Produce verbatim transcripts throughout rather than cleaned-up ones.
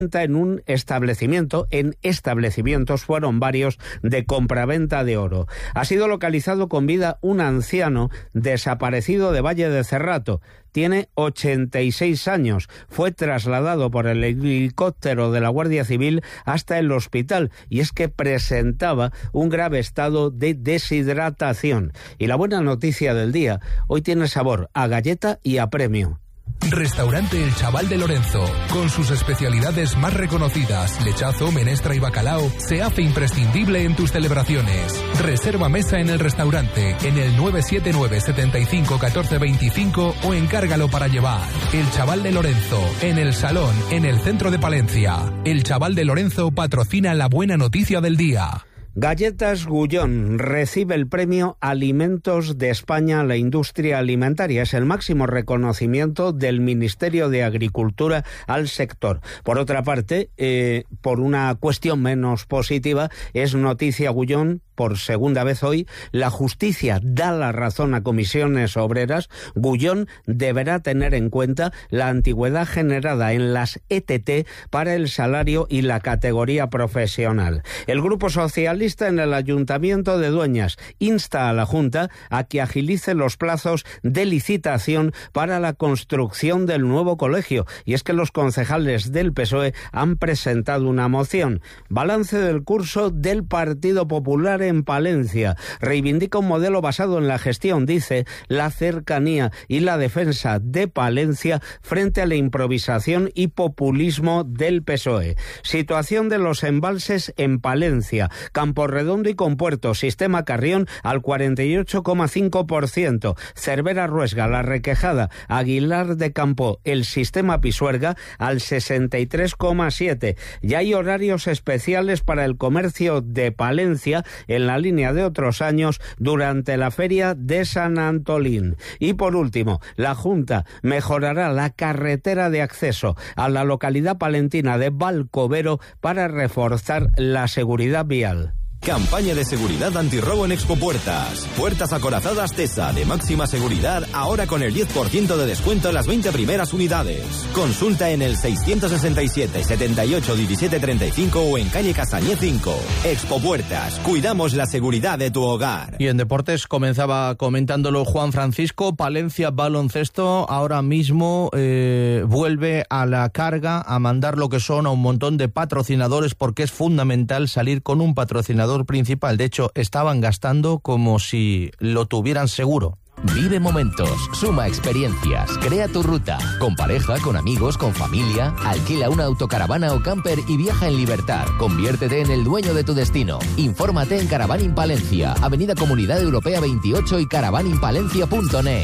en un establecimiento, en establecimientos fueron varios de compraventa de oro. Ha sido localizado con vida un anciano desaparecido de Valle de Cerrato. Tiene ochenta y seis años. Fue trasladado por el helicóptero de la Guardia Civil hasta el hospital y es que presentaba un grave estado de deshidratación. Y la buena noticia del día, hoy tiene sabor a galleta y a premio. Restaurante El Chaval de Lorenzo, con sus especialidades más reconocidas, lechazo, menestra y bacalao, se hace imprescindible en tus celebraciones. Reserva mesa en el restaurante en el nueve siete nueve, setenta y cinco, catorce veinticinco o encárgalo para llevar. El Chaval de Lorenzo, en el Salón, en el centro de Palencia. El Chaval de Lorenzo patrocina la buena noticia del día. Galletas Gullón recibe el premio Alimentos de España a la industria alimentaria. Es el máximo reconocimiento del Ministerio de Agricultura al sector. Por otra parte, eh, por una cuestión menos positiva, es noticia Gullón. Por segunda vez hoy, la justicia da la razón a Comisiones Obreras. Gullón deberá tener en cuenta la antigüedad generada en las E T T para el salario y la categoría profesional. El Grupo Socialista en el Ayuntamiento de Dueñas insta a la Junta a que agilice los plazos de licitación para la construcción del nuevo colegio. Y es que los concejales del P S O E han presentado una moción. Balance del curso del Partido Popular en Palencia. Reivindica un modelo basado en la gestión, dice, la cercanía y la defensa de Palencia frente a la improvisación y populismo del P S O E. Situación de los embalses en Palencia. Camporredondo y Compuerto, Sistema Carrión al cuarenta y ocho coma cinco por ciento. Cervera Ruesga, La Requejada, Aguilar de Campo, el Sistema Pisuerga al sesenta y tres coma siete por ciento. Ya hay horarios especiales para el comercio de Palencia en la línea de otros años durante la feria de San Antolín. Y por último, la Junta mejorará la carretera de acceso a la localidad palentina de Valcovero para reforzar la seguridad vial. Campaña de seguridad antirrobo en Expopuertas. Puertas acorazadas Tesa de máxima seguridad, ahora con el diez por ciento de descuento en las veinte primeras unidades. Consulta en el seiscientos sesenta y siete, setenta y ocho, diecisiete treinta y cinco o en calle Castañé cinco. Expopuertas, cuidamos la seguridad de tu hogar. Y en deportes comenzaba comentándolo Juan Francisco. Palencia Baloncesto ahora mismo eh, vuelve a la carga, a mandar lo que son a un montón de patrocinadores, porque es fundamental salir con un patrocinador principal. De hecho, estaban gastando como si lo tuvieran seguro. Vive momentos, suma experiencias, crea tu ruta. Con pareja, con amigos, con familia. Alquila una autocaravana o camper y viaja en libertad. Conviértete en el dueño de tu destino. Infórmate en Caravaning Palencia, Avenida Comunidad Europea veintiocho y caravaning palencia punto net.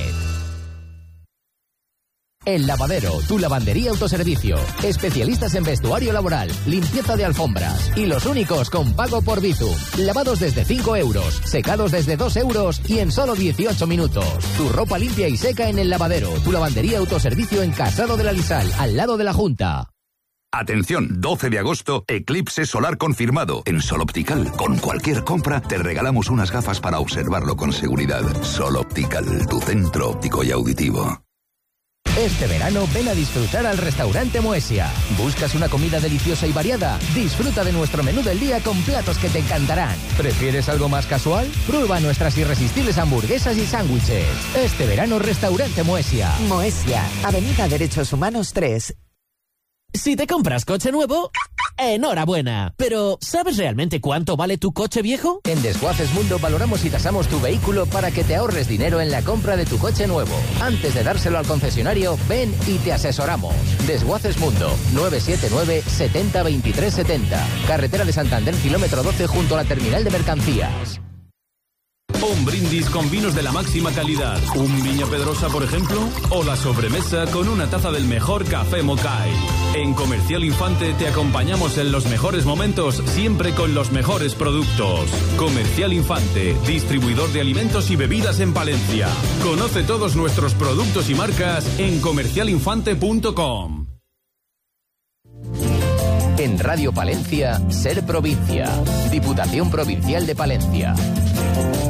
El Lavadero, tu lavandería autoservicio. Especialistas en vestuario laboral, limpieza de alfombras y los únicos con pago por Bizum. Lavados desde cinco euros, secados desde dos euros y en solo dieciocho minutos. Tu ropa limpia y seca en El Lavadero, tu lavandería autoservicio en Casado de la Lisal, al lado de la Junta. Atención, doce de agosto, eclipse solar confirmado. En Sol Optical, con cualquier compra, te regalamos unas gafas para observarlo con seguridad. Sol Optical, tu centro óptico y auditivo. Este verano ven a disfrutar al restaurante Moesia. ¿Buscas una comida deliciosa y variada? Disfruta de nuestro menú del día con platos que te encantarán. ¿Prefieres algo más casual? Prueba nuestras irresistibles hamburguesas y sándwiches. Este verano restaurante Moesia. Moesia, Avenida Derechos Humanos tres. Si te compras coche nuevo, enhorabuena. Pero, ¿sabes realmente cuánto vale tu coche viejo? En Desguaces Mundo valoramos y tasamos tu vehículo para que te ahorres dinero en la compra de tu coche nuevo. Antes de dárselo al concesionario, ven y te asesoramos. Desguaces Mundo, nueve siete nueve, setenta, veintitrés setenta. Carretera de Santander, kilómetro doce, junto a la terminal de mercancías. Un brindis con vinos de la máxima calidad. Un Viña Pedrosa, por ejemplo, o la sobremesa con una taza del mejor café Mokai. En Comercial Infante te acompañamos en los mejores momentos, siempre con los mejores productos. Comercial Infante, distribuidor de alimentos y bebidas en Palencia. Conoce todos nuestros productos y marcas en comercial infante punto com. En Radio Palencia, Ser Provincia. Diputación Provincial de Palencia.